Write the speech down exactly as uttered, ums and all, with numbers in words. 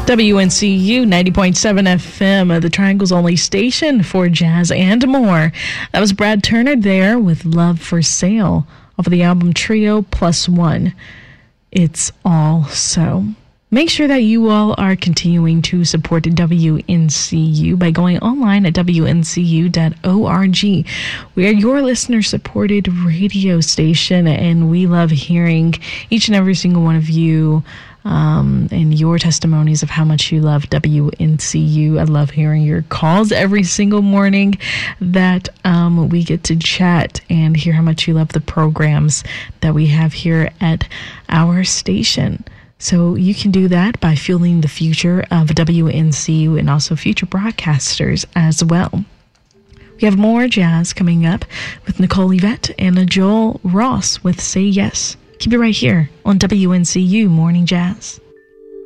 W N C U ninety point seven F M, the Triangle's only station for jazz and more. That was Brad Turner there with Love for Sale off of the album Trio Plus One. It's all so. Make sure that you all are continuing to support W N C U by going online at W N C U dot org. We are your listener-supported radio station, and we love hearing each and every single one of you um, and your testimonies of how much you love W N C U. I love hearing your calls every single morning that um, we get to chat and hear how much you love the programs that we have here at our station. So you can do that by fueling the future of W N C U and also future broadcasters as well. We have more jazz coming up with Nicole Yvette and Joel Ross with Say Yes. Keep it right here on W N C U Morning Jazz.